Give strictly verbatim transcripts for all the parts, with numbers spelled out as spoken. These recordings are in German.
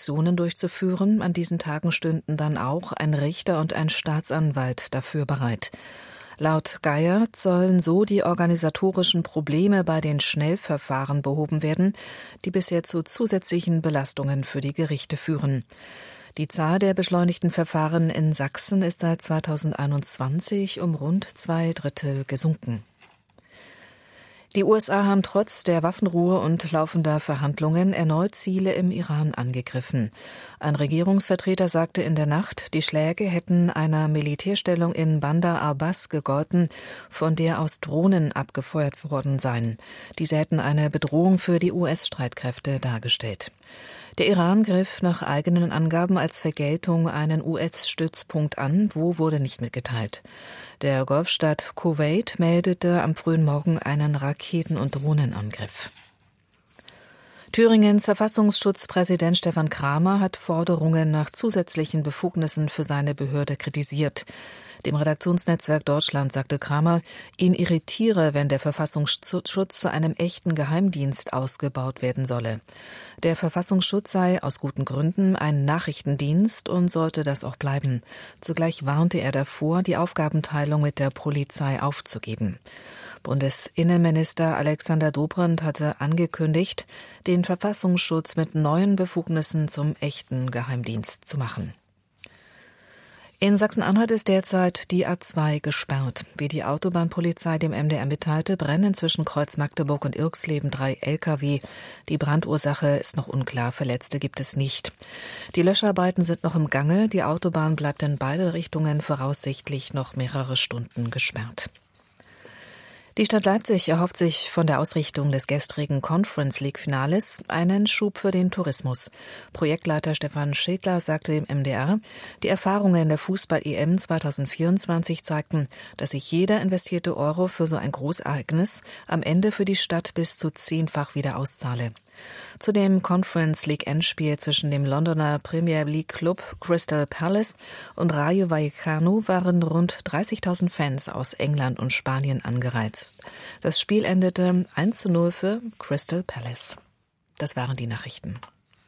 Inspektionen durchzuführen. An diesen Tagen stünden dann auch ein Richter und ein Staatsanwalt dafür bereit. Laut Geier sollen so die organisatorischen Probleme bei den Schnellverfahren behoben werden, die bisher zu zusätzlichen Belastungen für die Gerichte führen. Die Zahl der beschleunigten Verfahren in Sachsen ist seit zweitausendeinundzwanzig um rund zwei Drittel gesunken. Die U S A haben trotz der Waffenruhe und laufender Verhandlungen erneut Ziele im Iran angegriffen. Ein Regierungsvertreter sagte in der Nacht, die Schläge hätten einer Militärstellung in Bandar Abbas gegolten, von der aus Drohnen abgefeuert worden seien. Diese hätten eine Bedrohung für die U S-Streitkräfte dargestellt. Der Iran griff nach eigenen Angaben als Vergeltung einen U S-Stützpunkt an, wo wurde nicht mitgeteilt. Der Golfstaat Kuwait meldete am frühen Morgen einen Raketen- und Drohnenangriff. Thüringens Verfassungsschutzpräsident Stefan Kramer hat Forderungen nach zusätzlichen Befugnissen für seine Behörde kritisiert. Dem Redaktionsnetzwerk Deutschland sagte Kramer, ihn irritiere, wenn der Verfassungsschutz zu einem echten Geheimdienst ausgebaut werden solle. Der Verfassungsschutz sei aus guten Gründen ein Nachrichtendienst und sollte das auch bleiben. Zugleich warnte er davor, die Aufgabenteilung mit der Polizei aufzugeben. Bundesinnenminister Alexander Dobrindt hatte angekündigt, den Verfassungsschutz mit neuen Befugnissen zum echten Geheimdienst zu machen. In Sachsen-Anhalt ist derzeit die A zwei gesperrt. Wie die Autobahnpolizei dem M D R mitteilte, brennen zwischen Kreuz Magdeburg und Irxleben drei L K W. Die Brandursache ist noch unklar, Verletzte gibt es nicht. Die Löscharbeiten sind noch im Gange. Die Autobahn bleibt in beide Richtungen voraussichtlich noch mehrere Stunden gesperrt. Die Stadt Leipzig erhofft sich von der Ausrichtung des gestrigen Conference League Finales einen Schub für den Tourismus. Projektleiter Stefan Schädler sagte dem M D R, die Erfahrungen der Fußball-E M zweitausendvierundzwanzig zeigten, dass sich jeder investierte Euro für so ein Großereignis am Ende für die Stadt bis zu zehnfach wieder auszahle. Zu dem Conference League Endspiel zwischen dem Londoner Premier League Club Crystal Palace und Rayo Vallecano waren rund dreißigtausend Fans aus England und Spanien angereist. Das Spiel endete eins zu null für Crystal Palace. Das waren die Nachrichten.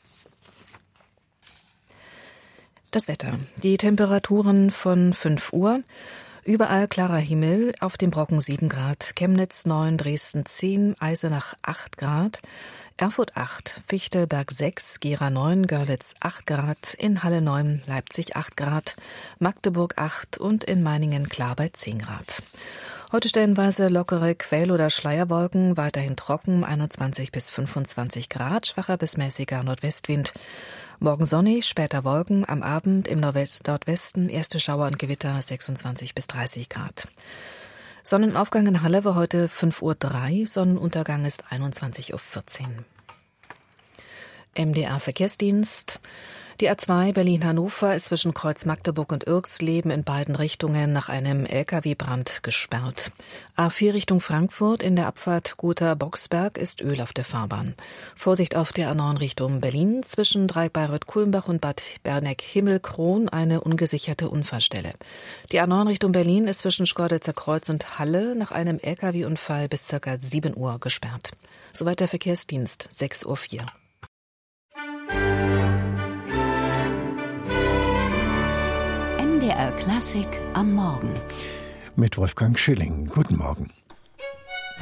Das Wetter. Die Temperaturen von fünf Uhr. Überall klarer Himmel, auf dem Brocken sieben Grad, Chemnitz neun, Dresden zehn, Eisenach acht Grad, Erfurt acht, Fichtelberg sechs, Gera neun, Görlitz acht Grad, in Halle neun, Leipzig acht Grad, Magdeburg acht und in Meiningen klar bei zehn Grad. Heute stellenweise lockere Quell- oder Schleierwolken, weiterhin trocken, einundzwanzig bis fünfundzwanzig Grad, schwacher bis mäßiger Nordwestwind. Morgen sonnig, später Wolken, am Abend im Nordwest- Nordwesten erste Schauer und Gewitter sechsundzwanzig bis dreißig Grad. Sonnenaufgang in Halle war heute fünf Uhr drei, Sonnenuntergang ist einundzwanzig Uhr vierzehn. M D R Verkehrsdienst. Die A zwei Berlin-Hannover ist zwischen Kreuz Magdeburg und Irxleben in beiden Richtungen nach einem L K W-Brand gesperrt. A vier Richtung Frankfurt in der Abfahrt Gotha-Boxberg ist Öl auf der Fahrbahn. Vorsicht auf der A neun Richtung Berlin zwischen Dreieck-Bayreuth-Kulmbach und Bad Berneck-Himmelkron eine ungesicherte Unfallstelle. Die A neun Richtung Berlin ist zwischen Schkeuditzer Kreuz und Halle nach einem L K W-Unfall bis ca. sieben Uhr gesperrt. Soweit der Verkehrsdienst, sechs Uhr vier. M D R Klassik am Morgen. Mit Wolfgang Schilling. Guten Morgen.